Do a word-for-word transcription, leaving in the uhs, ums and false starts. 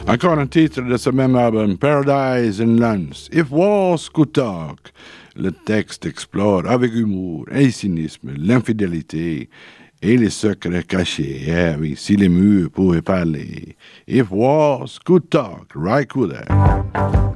Encore un titre de ce même album, Paradise and Lunch. If Walls Could Talk. Le texte explore avec humour et cynisme l'infidélité et les secrets cachés. Eh oui, si les murs pouvaient parler. If Walls Could Talk, right there.